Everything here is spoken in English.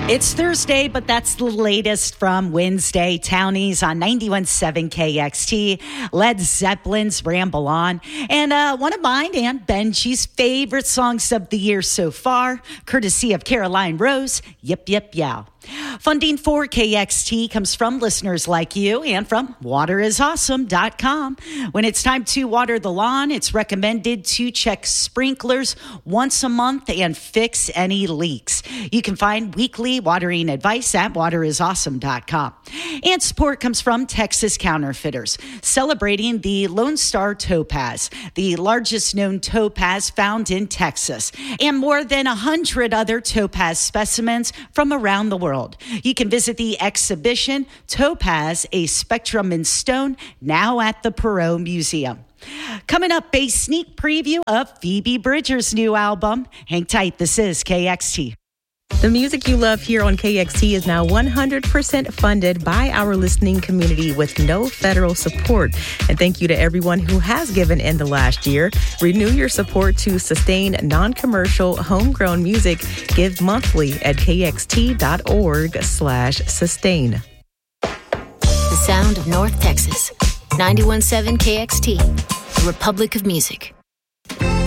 It's Thursday, but that's the latest from Wednesday. Townies on 91.7 KXT, Led Zeppelin's Ramble On, and one of mine and Benji's favorite songs of the year so far, courtesy of Caroline Rose, Yip Yip Yow. Funding for KXT comes from listeners like you and from waterisawesome.com. When it's time to water the lawn, it's recommended to check sprinklers once a month and fix any leaks. You can find weekly watering advice at waterisawesome.com. And support comes from Texas Counterfeiters, celebrating the Lone Star Topaz, the largest known topaz found in Texas, and more than 100 other topaz specimens from around the world. You can visit the exhibition Topaz, a Spectrum in Stone, now at the Perot Museum. Coming up, a sneak preview of Phoebe Bridgers' new album. Hang tight, this is KXT. The music you love here on KXT is now 100% funded by our listening community with no federal support. And thank you to everyone who has given in the last year. Renew your support to sustain non-commercial, homegrown music. Give monthly at kxt.org/sustain. The sound of North Texas. 91.7 KXT, the Republic of Music.